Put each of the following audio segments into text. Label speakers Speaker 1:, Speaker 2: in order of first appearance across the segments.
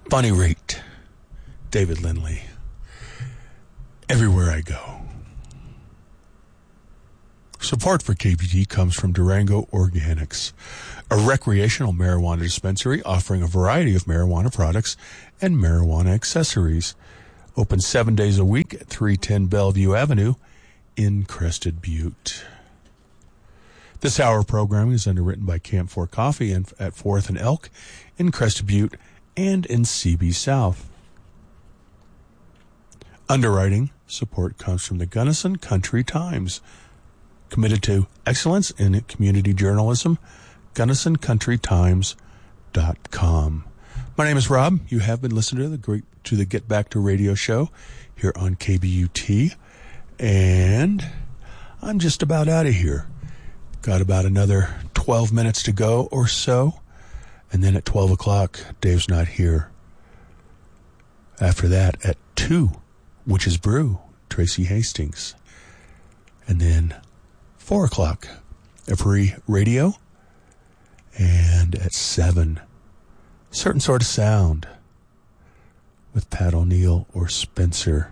Speaker 1: Bonnie Raitt, David Lindley, Everywhere I Go. Support for KBT comes from Durango Organics, a recreational marijuana dispensary offering a variety of marijuana products and marijuana accessories. Open 7 days a week at 310 Bellevue Avenue in Crested Butte. This hour of programming is underwritten by Camp 4 Coffee at 4th and Elk in Crested Butte and in CB South. Underwriting support comes from the Gunnison Country Times. Committed to excellence in community journalism, GunnisonCountryTimes.com. My name is Rob. You have been listening to the Get Back to Radio show here on KBUT. And I'm just about out of here. Got about another 12 minutes to go or so. And then at 12 o'clock, Dave's not here. After that, at 2, Witch's Brew, Tracy Hastings. And then 4 o'clock, Free Radio. And at 7, Certain Sort of Sound with Pat O'Neill or Spencer.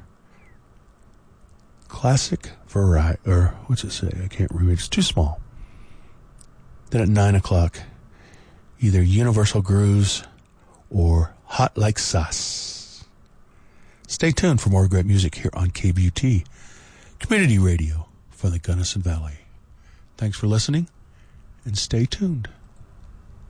Speaker 1: Classic variety, or what's it say? I can't remember. It's too small. Then at 9 o'clock, either Universal Grooves or Hot Like Sauce. Stay tuned for more great music here on KBUT, Community Radio for the Gunnison Valley. Thanks for listening, and stay tuned.